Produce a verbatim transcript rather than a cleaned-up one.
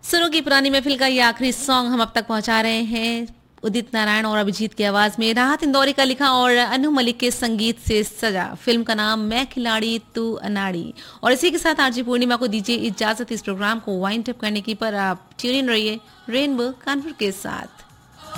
सुनो की पुरानी महफिल का ये आखिरी सॉन्ग हम अब तक पहुंचा रहे हैं उदित नारायण और अभिजीत की आवाज में, राहत इंदौरी का लिखा और अनु मलिक के संगीत से सजा। फिल्म का नाम मैं खिलाड़ी तू अनाड़ी। और इसी के साथ आरजी पूर्णिमा को दीजिए इजाजत इस प्रोग्राम को वाइंड अप करने की, पर आप ट्यून इन रहिए रेनबो कानपुर के साथ।